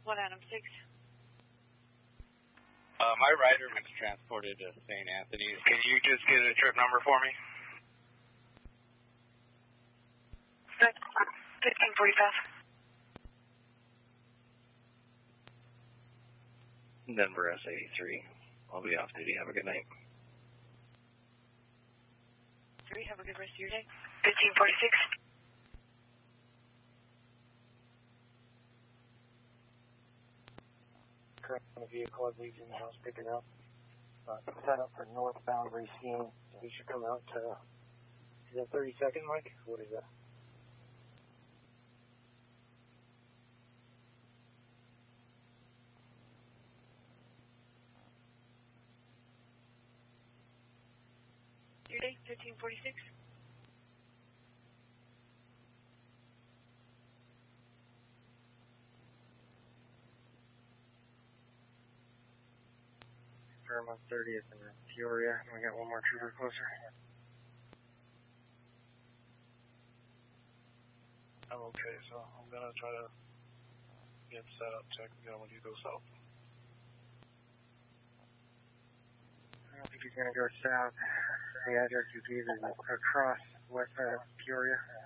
1 Adam 6. My rider was transported to St. Anthony's. Can you just get a trip number for me? 1545. Denver S83. I'll be off duty. Have a good night. 3, have a good rest of your day. 1546. Current vehicle, I believe, in the house picking up. Set up for northbound Racine. So we should come out to, is that 32nd, Mike? What is that? Your day, 1546. Fairmont 30th and Peoria. We got one more trooper closer. I'm okay, so I'm gonna try to get set up, check, when you go south. I don't think he's gonna go south. The address you gave is across west side of Peoria.